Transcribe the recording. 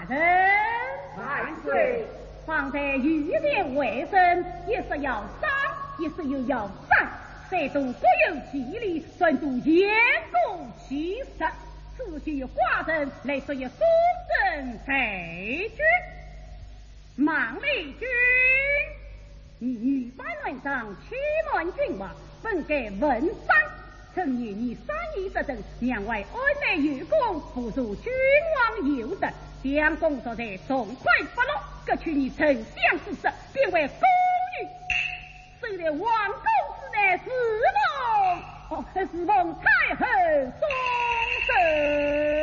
大人万岁！ 方才御前为生，也是要杀，也是又要斩，谁都各有其理，专注严公其实。只需寡人来说一公正废君。孟丽君，你女扮乱上，欺瞒君王，本该问斩。曾年你三义之等，两位安内有功，不如君王有德。两公所在，痛快不落，各取你丞相之实，便为公女。虽然王公之内是梦，是梦太后终身。